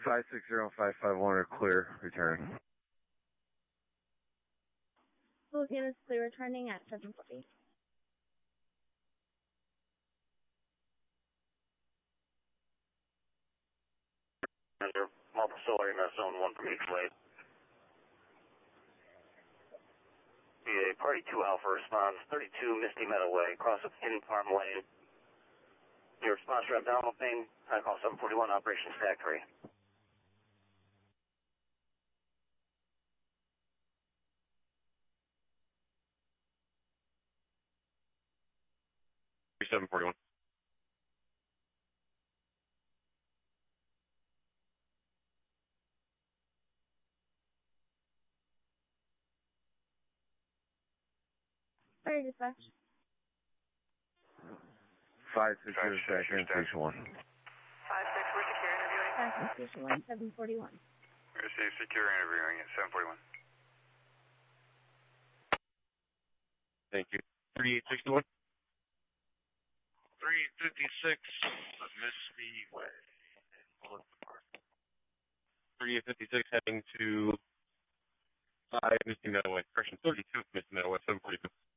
560-551 clear, return. Louisiana is clear, returning at 740. Multiple facility, zone 1 from each way. BA Party 2 Alpha responds, 32 Misty Meadow Way, cross of Hidden Farm Lane. Your response rep Donald Payne, I call 741, Operation Stack 3. 741. Sorry, dispatch. 560 back in station 1. 5-6, we're secure interviewing. Back in station 1, 741. Receive secure interviewing at 741. Thank you. 3861. 356 Misty Way. 3856 heading to 5 Misty Meadow Way. Correction, 32 Misty Meadow Way, 742.